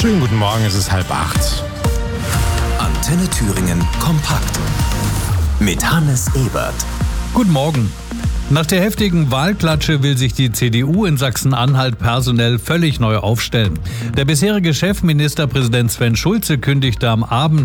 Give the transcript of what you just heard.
Schönen guten Morgen, es ist 7:30. Antenne Thüringen kompakt mit Hannes Ebert. Guten Morgen. Nach der heftigen Wahlklatsche will sich die CDU in Sachsen-Anhalt personell völlig neu aufstellen. Der bisherige Chefministerpräsident Sven Schulze kündigte am Abend